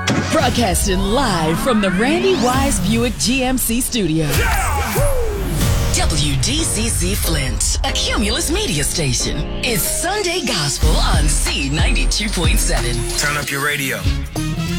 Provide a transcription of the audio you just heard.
Broadcasting live from the Randy Wise Buick GMC studio. WDCC Flint, a Cumulus media station. It's Sunday Gospel on C92.7. Turn up your radio.